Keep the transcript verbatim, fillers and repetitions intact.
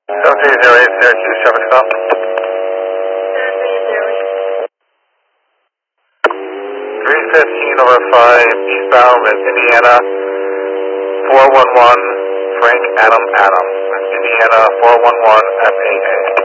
seven three zero eight, Syracuse, traffic stop. three fifteen over five, eastbound with Indiana, four one one, Frank Adam Adam, Indiana four one one F eight A.